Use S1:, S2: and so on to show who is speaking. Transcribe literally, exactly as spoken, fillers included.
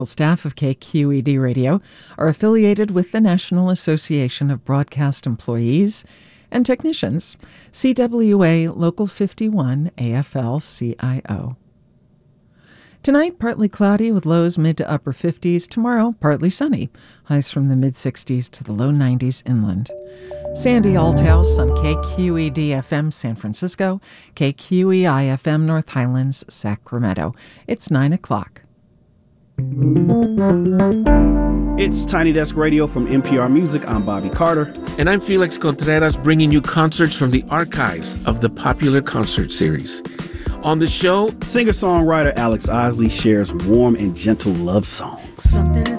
S1: Staff of K Q E D Radio are affiliated with the National Association of Broadcast Employees and Technicians, C W A Local fifty-one A F L C I O. Tonight, partly cloudy with lows mid to upper fifties. Tomorrow, partly sunny. Highs from the mid-sixties to the low nineties inland. Sandy Althouse on K Q E D F M San Francisco, K Q E I F M North Highlands, Sacramento. It's nine o'clock.
S2: It's Tiny Desk Radio from N P R Music. I'm Bobby Carter.
S3: And I'm Felix Contreras, bringing you concerts from the archives of the popular concert series. On the show,
S2: singer-songwriter Alex Osley shares warm and gentle love songs.
S4: Something